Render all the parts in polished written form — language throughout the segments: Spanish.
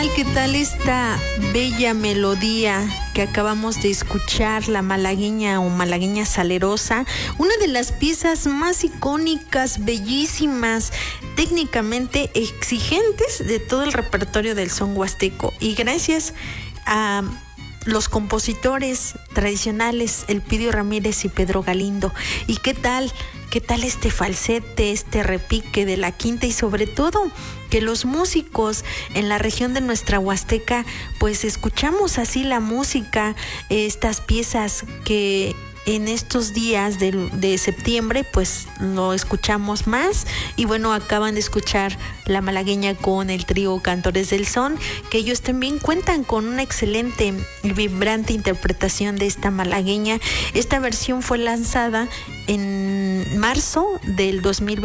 tal? ¿Qué tal esta bella melodía que acabamos de escuchar, la malagueña o malagueña salerosa? Una de las piezas más icónicas, bellísimas, técnicamente exigentes de todo el repertorio del son huasteco. Y gracias a los compositores tradicionales, Elpidio Ramírez y Pedro Galindo. ¿Y qué tal? ¿Qué tal este falsete, este repique de la quinta? Y sobre todo que los músicos en la región de nuestra Huasteca pues escuchamos así la música, estas piezas que en estos días de septiembre pues lo escuchamos más. Y bueno, acaban de escuchar la malagueña con el trío Cantores del Son, que ellos también cuentan con una excelente y vibrante interpretación de esta malagueña. Esta versión fue lanzada en marzo del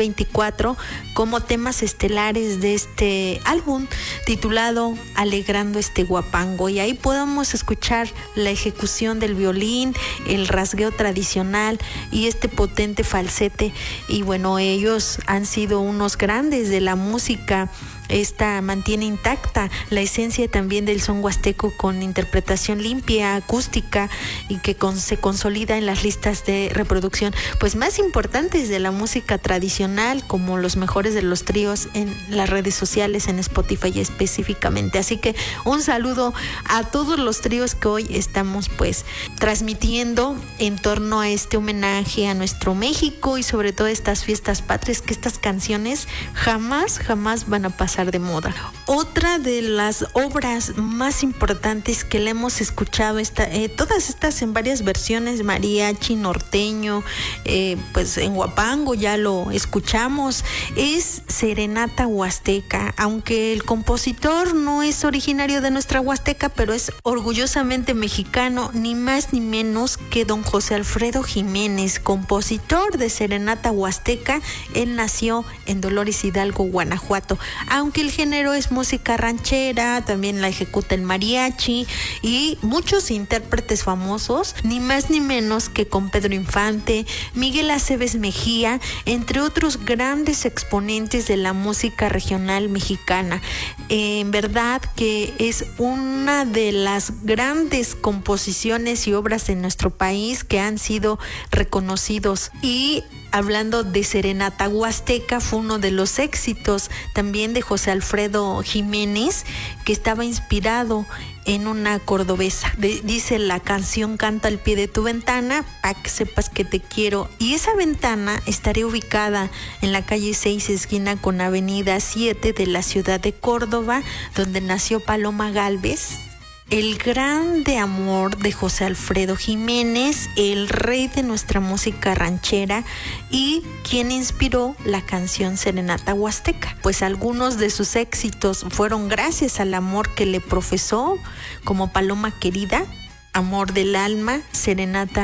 2024 como temas estelares de este álbum titulado Alegrando este Huapango, y ahí podemos escuchar la ejecución del violín, el rasgueo tradicional y este potente falsete. Y bueno, ellos han sido unos grandes de la música. Esta mantiene intacta la esencia también del son huasteco con interpretación limpia, acústica, y que se consolida en las listas de reproducción pues más importantes de la música tradicional, como los mejores de los tríos en las redes sociales, en Spotify específicamente. Así que un saludo a todos los tríos que hoy estamos pues transmitiendo en torno a este homenaje a nuestro México y sobre todo estas fiestas patrias, que estas canciones jamás van a pasar de moda. Otra de las obras más importantes que le hemos escuchado, todas estas en varias versiones, mariachi, norteño, pues en huapango ya lo escuchamos, es Serenata Huasteca. Aunque el compositor no es originario de nuestra Huasteca, pero es orgullosamente mexicano, ni más ni menos que don José Alfredo Jiménez, compositor de Serenata Huasteca. Él nació en Dolores Hidalgo, Guanajuato. Aunque el género es música ranchera, también la ejecuta el mariachi y muchos intérpretes famosos, ni más ni menos que con Pedro Infante, Miguel Aceves Mejía, entre otros grandes exponentes de la música regional mexicana. En verdad que es una de las grandes composiciones y obras en nuestro país que han sido reconocidos. Y hablando de Serenata Huasteca, fue uno de los éxitos también de José Alfredo Jiménez, que estaba inspirado en una cordobesa. Dice la canción: canta al pie de tu ventana para que sepas que te quiero. Y esa ventana estaría ubicada en la calle 6, esquina con avenida 7 de la ciudad de Córdoba, donde nació Paloma Gálvez, el grande amor de José Alfredo Jiménez, el rey de nuestra música ranchera y quien inspiró la canción Serenata Huasteca. Pues algunos de sus éxitos fueron gracias al amor que le profesó, como Paloma Querida, Amor del Alma, Serenata